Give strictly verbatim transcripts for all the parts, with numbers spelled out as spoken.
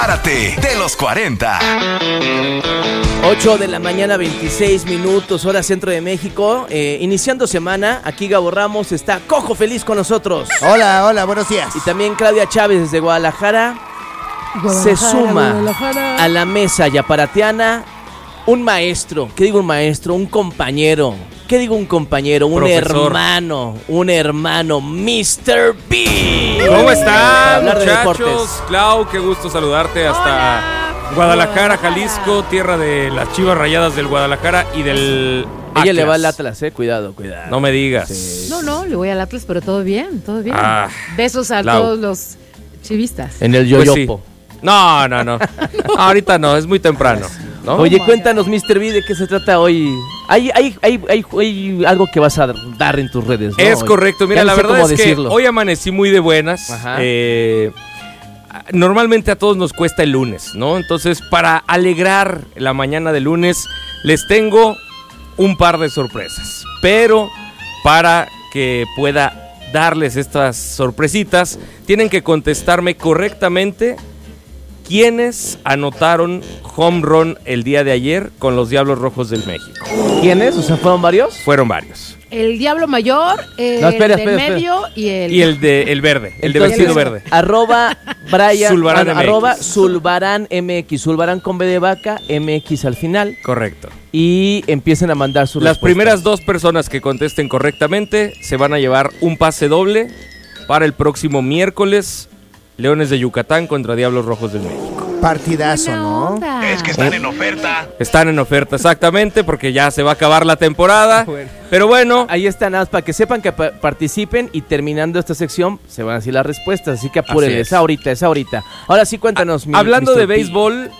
Párate de los cuarenta. ocho de la mañana, veintiséis minutos, hora centro de México. Eh, iniciando semana, aquí Gabo Ramos, está Cojo Feliz con nosotros. Hola, hola, buenos días. Y también Claudia Chávez desde Guadalajara. Guadalajara, Se suma Guadalajara. a la mesa yaparatiana un maestro. ¿Qué digo un maestro? Un compañero. ¿Qué digo un compañero? Un Profesor. hermano. Un hermano, mister B. ¿Cómo Para están, hablar de muchachos? deportes. Clau, qué gusto saludarte hasta Guadalajara, Jalisco, tierra de las Chivas Rayadas del Guadalajara y del Ella Atlas. le va al Atlas, eh. Cuidado, cuidado. No me digas. Sí. No, no, le voy al Atlas, pero todo bien, todo bien. Ah, Besos a Lau. todos los chivistas. En el Pues yoyopo. sí. No, no, no. Ahorita no, es muy temprano, ¿no? Oye, my cuéntanos, mister B, ¿de qué se trata hoy? Hay, hay, hay, hay, hay algo que vas a dar en tus redes, ¿no? Es Hoy. correcto. Mira, Ya no la sé verdad cómo es que decirlo. hoy amanecí muy de buenas. Ajá. Eh, normalmente a todos nos cuesta el lunes, ¿no? Entonces, para alegrar la mañana del lunes, les tengo un par de sorpresas. Pero para que pueda darles estas sorpresitas, tienen que contestarme correctamente quiénes anotaron home run el día de ayer con los Diablos Rojos del México. ¿Quiénes? O sea, ¿fueron varios? Fueron varios. El Diablo Mayor, el No, espera, del espera, espera. medio y el... Y el de el verde, el de Entonces, vestido verde. Arroba Brian, Zulbarán ah, M X. arroba Zulbarán M X, Zulbarán con B de vaca, M X al final. Correcto. Y empiecen a mandar sus Las respuestas. primeras dos personas que contesten correctamente se van a llevar un pase doble para el próximo miércoles, Leones de Yucatán contra Diablos Rojos del México. Partidazo, Buena ¿no? onda. Es que están en oferta. Están en oferta exactamente porque ya se va a acabar la temporada. Pero bueno, Ahí está, nada más para que sepan que pa- participen y terminando esta sección se van a decir las respuestas. Así que apúrenle, Así es. es ahorita, es ahorita. Ahora sí, cuéntanos. mi- hablando de mister P. béisbol,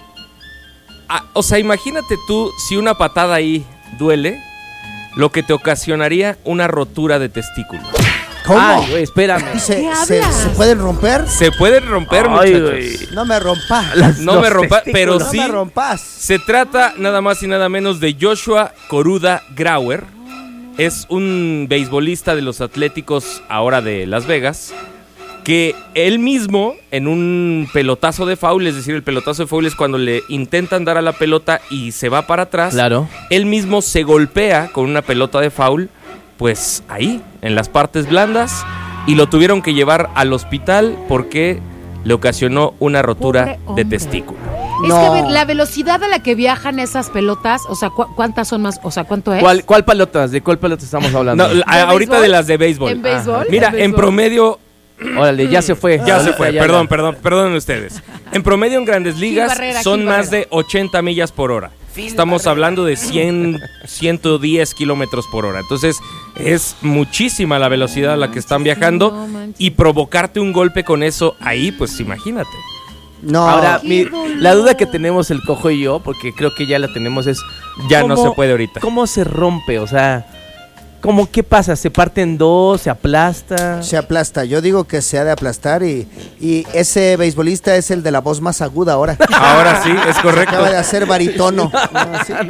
a- o sea, imagínate tú si una patada ahí duele, lo que te ocasionaría una rotura de testículo. ¿Cómo? Ay, güey, espérame. ¿Se, ¿Qué se, hablas? ¿Se pueden romper? Se pueden romper, Ay, muchachos. güey. No me rompas. Las- No los me rompa, pero testículos. No sí. me rompas. Se trata nada más y nada menos de Joshua Coruda Grauer. Es un beisbolista de los Atléticos ahora de Las Vegas, que él mismo en un pelotazo de foul, es decir, el pelotazo de foul es cuando le intentan dar a la pelota y se va para atrás. Claro. Él mismo se golpea con una pelota de foul, pues ahí, en las partes blandas, y lo tuvieron que llevar al hospital porque le ocasionó una rotura Pobre de hombre. testículo. Es No. que a ver, la velocidad a la que viajan esas pelotas, o sea, ¿cu- ¿cuántas son más? O sea, ¿cuánto es? ¿Cuál, ¿Cuál pelotas? ¿De cuál pelota estamos hablando? No, a- ahorita béisbol? de las de béisbol. ¿En béisbol? Ajá. Mira, ¿En en béisbol? promedio, Órale, ya se fue. ya Ahorita se fue, ya, perdón, ya. perdón, perdonen ustedes. En promedio en Grandes Ligas Barrera, son Gil más Barrera. de ochenta millas por hora. Estamos hablando de cien, ciento diez kilómetros por hora. Entonces, es muchísima la velocidad a la que están viajando No manches. y provocarte un golpe con eso ahí, pues imagínate. No. Ahora, Qué mi- dolor. la duda que tenemos el Cojo y yo, porque creo que ya la tenemos, es... Ya no ¿cómo- se puede ahorita. ¿Cómo se rompe? O sea, ¿cómo qué pasa? ¿Se parte en dos? ¿Se aplasta? Se aplasta. Yo digo que se ha de aplastar y, y ese beisbolista es el de la voz más aguda ahora. Ahora sí, es correcto. Acaba de hacer baritono. No, sí.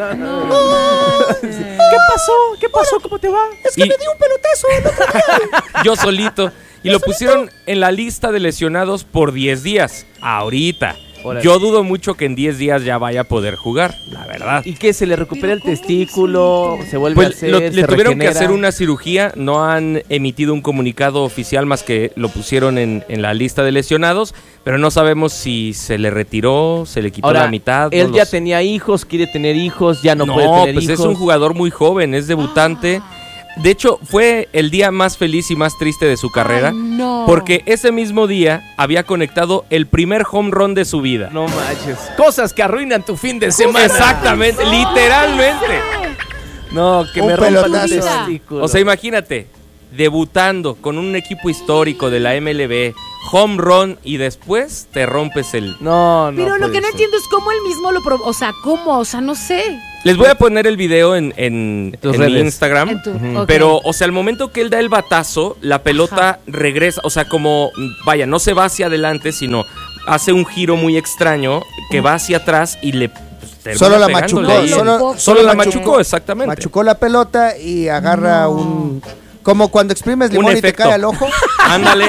¿Qué pasó? ¿Qué pasó? ¿Cómo te va? Es que Y- me dio un pelotazo. Yo solito. Y lo pusieron en la lista de lesionados por diez días. Ahorita. Órale. Yo dudo mucho que en diez días ya vaya a poder jugar, la verdad. ¿Y qué? ¿Se le recupera el Pero ¿cómo testículo? ¿Se vuelve a Pues hacer? lo- ¿Se le tuvieron que regenera? hacer una cirugía, no han emitido un comunicado oficial más que lo pusieron en, en la lista de lesionados, pero no sabemos si se le retiró, se le quitó Ahora, la mitad. él no ya lo sé. tenía hijos, quiere tener hijos, ya no, No, puede tener pues hijos. es un jugador muy joven, es debutante. De hecho, fue el día más feliz y más triste de su carrera, Ay, no. porque ese mismo día había conectado el primer home run de su vida. No manches. Cosas que arruinan tu fin de semana. Exactamente, literalmente. No, que Un me rompan el pelotazo. testículo. O sea, imagínate, debutando con un equipo histórico de la M L B, home run y después te rompes el... No, no. Pero lo puede que no ser. entiendo es cómo él mismo lo probó. O sea, ¿cómo? O sea, no sé. Les voy a poner el video en, en, Tus en mi redes. Instagram. En tu- Ujú. ok. Pero, o sea, al momento que él da el batazo, la pelota Ajá. regresa, o sea, como, vaya, no se va hacia adelante, sino hace un giro muy extraño que va hacia atrás y le... pues, termina Solo la pegándole machucó, ahí. solo, Solo la machu- machucó, exactamente. Machucó la pelota y agarra No. un... Como cuando exprimes Un limón y te efecto. cae al ojo. Ándale.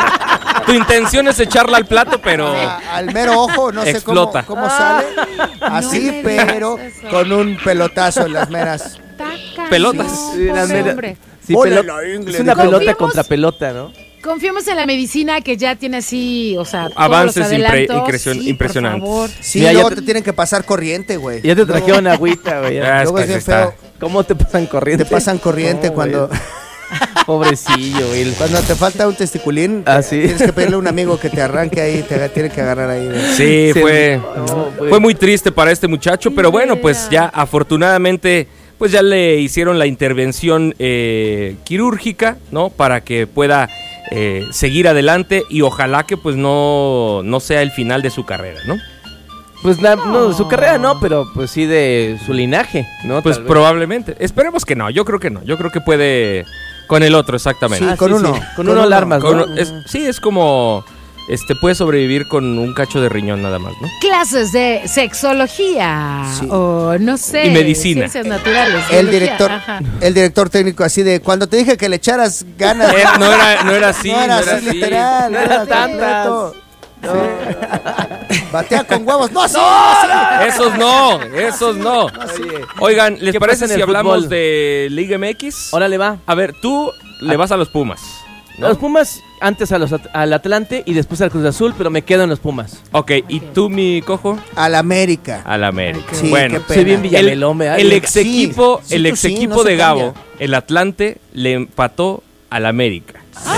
tu intención es echarla al plato, pero A- al mero ojo, no sé cómo, explota. cómo sale. Así, me pero digas eso. con un pelotazo en las meras. Taca, Pelotas. no, Sí, las pobre mera- hombre. Sí, Hola, pelo- la ingle. es una Confiemos- pelota contra pelota, ¿no? Confiemos en la medicina que ya tiene así, o sea, todos Avances los impre- adelantos. impresion- Sí, impresionantes. Por favor. Sí, Mira, luego ya te... te- tienen que pasar corriente, güey. Ya te trajeron agüita, güey. ya. Ya, es Luego que es bien está- feo. ¿Cómo te pasan corriente? Te pasan corriente No, cuando, güey. Pobrecillo, güey. cuando te falta un testiculín. Ah, sí. Tienes que pedirle a un amigo que te arranque ahí, te tiene que agarrar ahí. güey. Sí, Se- fue, no, güey. fue muy triste para este muchacho, pero bueno, pues Mira. ya afortunadamente, pues ya le hicieron la intervención eh, quirúrgica, ¿no? Para que pueda eh, seguir adelante y ojalá que pues no, no sea el final de su carrera, ¿no? Pues la- no, de su carrera no, pero pues sí de su linaje, ¿no? Pues Tal vez. probablemente. Esperemos que no, yo creo que no, yo creo que puede con el otro, exactamente. Sí, Ah, con sí, uno. sí. Con uno la armas, Con- ¿no? es- sí, es como, este, puede sobrevivir con un cacho de riñón nada más, ¿no? Clases de sexología Sí. o no sé. Y medicina. Ciencias naturales. El biología, director, ajá. el director técnico así de cuando te dije que le echaras ganas. Eh, no era, no era así, no era no era así, así. literal, No no era era tantas. completo. Batea con huevos. No, sí, Esos no, esos no. Oigan, ¿les ¿Qué parece pasa en si el hablamos fútbol? de Liga M X? Órale, va. A ver, tú le vas a los Pumas, ¿no? Los Pumas, antes a los, at- al Atlante y después al Cruz Azul, pero me quedo en los Pumas. Ok, ¿y tú, mi cojo? al América. Al América. Sí, bueno, qué pena. Soy bien el, Villamelón, ¿verdad? el Bien- ex equipo, Sí, sí, el tú ex sí, equipo no se de Gabo, cambia. el Atlante, le empató al América.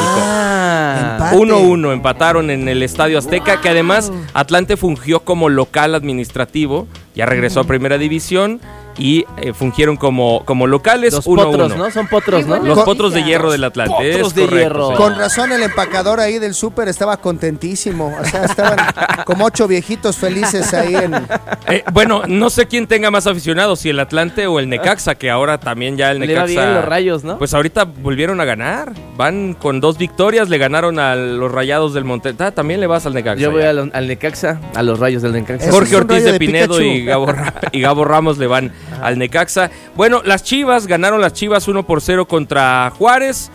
Ah, Empate. uno uno empataron en el Estadio Azteca, que además Atlante fungió como local administrativo, ya regresó a Primera División y eh, fungieron como, como locales los uno potros, uno. ¿no? Son potros, Qué ¿no? buena Los Con- potros de hierro del Atlante. Potros es de correcto, hierro. señor. Con razón el empacador ahí del súper estaba contentísimo. O sea, estaban como ocho viejitos felices ahí en... Eh, bueno, no sé quién tenga más aficionados, si el Atlante o el Necaxa, que ahora también ya el Le Necaxa... va bien los Rayos, ¿no? Pues ahorita volvieron a ganar. Van con dos victorias, le ganaron a los Rayados del Monte. Ah, también le vas al Necaxa. Yo voy ya. al, al Necaxa, a los Rayos del Necaxa. Eso Jorge es un Ortiz rayo de, de Pinedo Pikachu. y Gabo, Ra- y Gabo Ramos le van al Necaxa. Bueno, las Chivas, ganaron las Chivas uno por cero contra Juárez.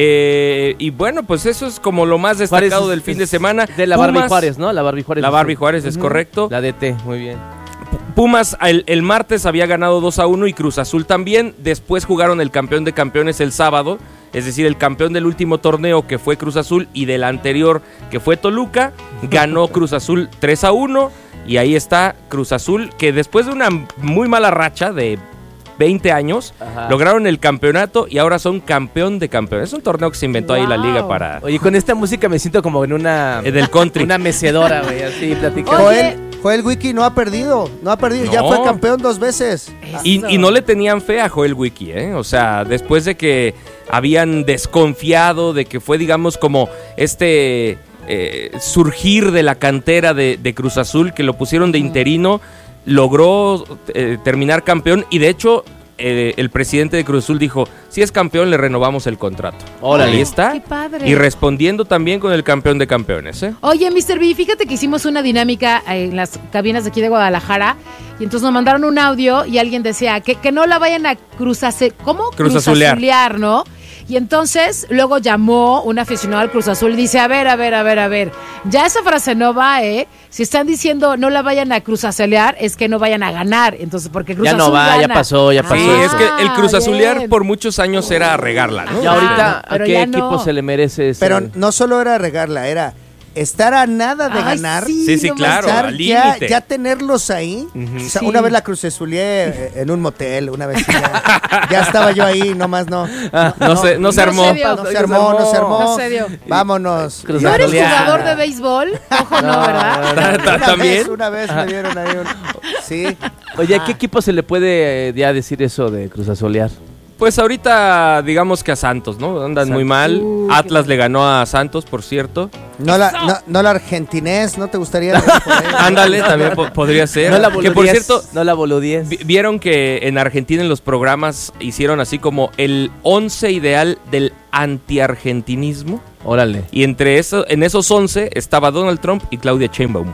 Eh, y bueno, pues eso es como lo más destacado Juárez del es- fin de es semana. De la Barbie Pumas- Juárez, ¿no? La Barbie Juárez. La Barbie Juárez, es Ujú. correcto. La D T, muy bien. Pumas el, el martes había ganado dos a uno y Cruz Azul también. Después jugaron el campeón de campeones el sábado. Es decir, el campeón del último torneo que fue Cruz Azul y del anterior que fue Toluca. Ganó Cruz Azul tres a uno. Y ahí está Cruz Azul, que después de una muy mala racha de veinte años, Ajá. lograron el campeonato y ahora son campeón de campeones. Es un torneo que se inventó ahí la Wow. liga para... Oye, con esta música me siento como en una... eh, del country. Una mecedora, güey, así platicando. Oye. Joel, Joel Wiki no ha perdido, no ha perdido, ya No. fue campeón dos veces. Y, y no le tenían fe a Joel Wiki, ¿eh? O sea, después de que habían desconfiado, de que fue, digamos, como este eh, surgir de la cantera de, de Cruz Azul, que lo pusieron de interino, logró eh, terminar campeón y de hecho eh, el presidente de Cruz Azul dijo, si es campeón le renovamos el contrato. Órale. Ahí está. Qué padre. Y respondiendo también con el campeón de campeones, ¿eh? Oye, mister B, fíjate que hicimos una dinámica en las cabinas de aquí de Guadalajara y entonces nos mandaron un audio y alguien decía que, que no la vayan a cruzase, ¿cómo? Cruzazulear. Cruzazulear, ¿no? Y entonces luego llamó un aficionado al Cruz Azul y dice, a ver, a ver, a ver, a ver, ya esa frase no va, ¿eh? Si están diciendo no la vayan a cruzazulear, es que no vayan a ganar. Entonces, porque Cruz Ya no Azul va, ya gana. pasó, ya pasó. Sí, Ah, es que el Cruz Azulear bien. por muchos años era regarla, ¿no? Y ahorita, Ajá, pero ¿a qué ya equipo no. se le merece ese? Pero no solo era regarla, era estar a nada de Ay, ganar. Sí, sí, no claro, estar al ya, límite. ya tenerlos ahí. O sea, Sí. una vez la crucesulié eh, en un motel, una vez ya, ya estaba yo ahí, nomás no. Ah, no, se, no se no armó. se dio. No se armó, no se armó. No se dio. Vámonos. Cruz ¿No eres Azulear. jugador de béisbol? Ojo, no, ¿verdad? Ta- ta- Una También. vez, una vez me dieron ahí un... Sí. Oye, ¿a qué equipo se le puede eh, ya decir eso de Cruz Azulear? Pues ahorita digamos que a Santos, ¿no? Andan Santos. muy mal. Uh, Atlas le ganó a Santos, por cierto. No la, no, no la argentinés, ¿no te gustaría? leer por ahí? Ándale, también po- podría ser. No la que por boludíes, cierto, no la boludíes. vi- vieron que en Argentina en los programas hicieron así como el once ideal del antiargentinismo. Órale. Y entre eso, en esos once estaba Donald Trump y Claudia Sheinbaum.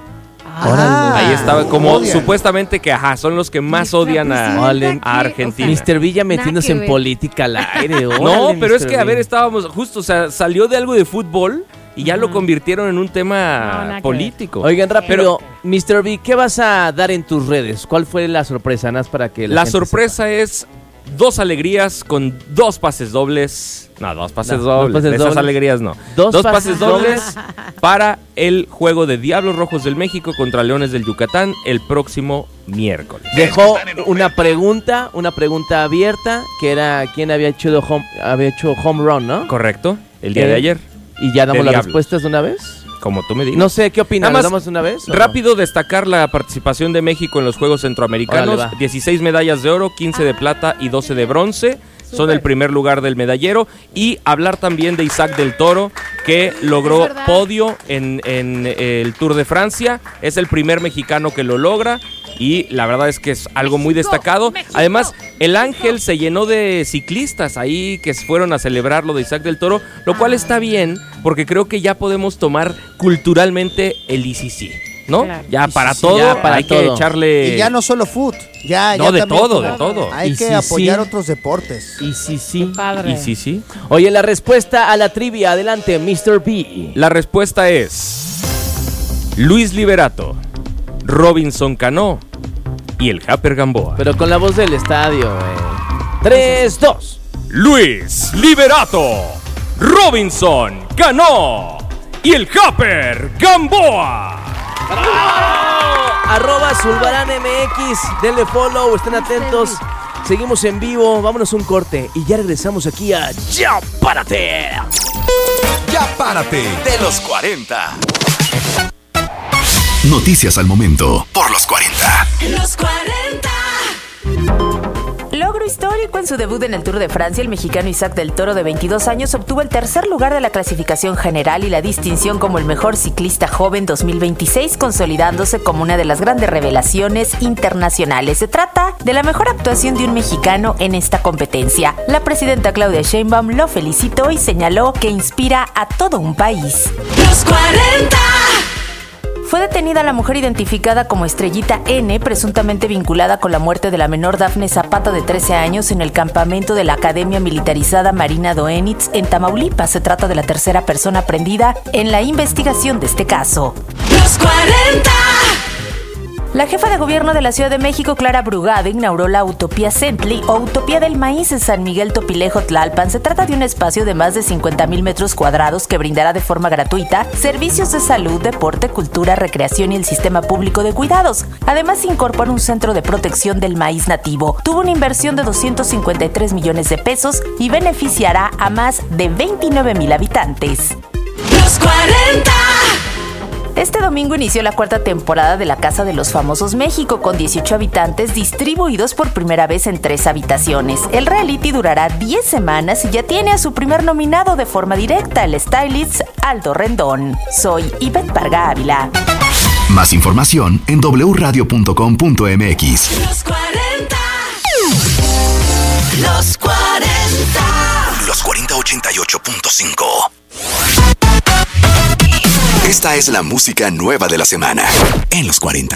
Ah, Ahí estaba como odian. supuestamente que ajá, son los que más Nuestra odian a, presidenta, Órale. ¿qué? a Argentina. O sea, mister Villa metiéndose que en ver. política al aire. No, órale, pero es mister que, a ver, Villa. estábamos justo, o sea, salió de algo de fútbol y ya lo convirtieron en un No, tema nada que político. Oigan, rápido, Pero mister B, ¿qué vas a dar en tus redes? ¿Cuál fue la sorpresa, Nas, para que la la gente sorpresa es dos alegrías con dos pases dobles. No, dos pases No, dobles. dos pases Esas dobles. alegrías no. Dos Dos, pases pases dobles para el juego de Diablos Rojos del México contra Leones del Yucatán el próximo miércoles. sepa? Dejó una pregunta, una pregunta abierta, que era quién había hecho de home, había hecho home run, ¿no? Correcto, el día ¿Quién? de ayer, Y ya damos De las Diablos. respuestas de una vez. como tú me digas. No sé, ¿qué opinas? Nada ¿Lo más, damos de una vez? o no? Rápido destacar la participación de México en los Juegos Centroamericanos. Órale, va. dieciséis medallas de oro, quince de plata y doce de bronce. Son Súper. el primer lugar del medallero. Y hablar también de Isaac del Toro, que logró Es verdad. podio en, en el Tour de Francia. Es el primer mexicano que lo logra. Y la verdad es que es algo muy México, destacado. México, Además, el México. Ángel se llenó de ciclistas ahí que fueron a celebrar lo de Isaac del Toro, lo cual está bien, porque creo que ya podemos tomar culturalmente el I C C, ¿no? Claro. Ya I C C, para todo, ya para hay todo. que echarle... Y ya no solo foot, ya, No, ya de también todo, como- de todo. Hay Y que sí, apoyar sí. otros deportes. Y sí, sí. Padre. Y sí, sí. Oye, la respuesta a la trivia, adelante, mister B. La respuesta es Luis Liberato, Robinson Cano y el Japper Gamboa. Pero con la voz del estadio, eh. Tres, dos. Luis Liberato, Robinson Cano y el Japper Gamboa. Arroba Zulbarán M X, denle follow, estén atentos. Seguimos en vivo, vámonos a un corte y ya regresamos aquí a Ya Párate. Ya párate de los cuarenta. Noticias al momento por los cuarenta. Los cuarenta. Logro histórico en su debut en el Tour de Francia, el mexicano Isaac del Toro, de veintidós años, obtuvo el tercer lugar de la clasificación general y la distinción como el mejor ciclista joven dos mil veintiséis, consolidándose como una de las grandes revelaciones internacionales. Se trata de la mejor actuación de un mexicano en esta competencia. La presidenta Claudia Sheinbaum lo felicitó y señaló que inspira a todo un país. Los cuarenta. Fue detenida la mujer identificada como Estrellita N, presuntamente vinculada con la muerte de la menor Dafne Zapata, de trece años, en el campamento de la Academia Militarizada Marina Doenitz en Tamaulipas. Se trata de la tercera persona prendida en la investigación de este caso. Los cuarenta. La jefa de gobierno de la Ciudad de México, Clara Brugada, inauguró la Utopía Centli o Utopía del Maíz en San Miguel Topilejo, Tlalpan. Se trata de un espacio de más de cincuenta mil metros cuadrados que brindará de forma gratuita servicios de salud, deporte, cultura, recreación y el sistema público de cuidados. Además, incorpora un centro de protección del maíz nativo. Tuvo una inversión de doscientos cincuenta y tres millones de pesos y beneficiará a más de veintinueve mil habitantes. Los cuarenta. Este domingo inició la cuarta temporada de La Casa de los Famosos México, con dieciocho habitantes distribuidos por primera vez en tres habitaciones. El reality durará diez semanas y ya tiene a su primer nominado de forma directa, el stylist Aldo Rendón. Soy Ivette Varga Ávila. Más información en doble u radio punto com punto m x. Los cuarenta. Los cuarenta. Los cuarenta ochenta y ocho punto cinco. Esta es la música nueva de la semana en los cuarenta.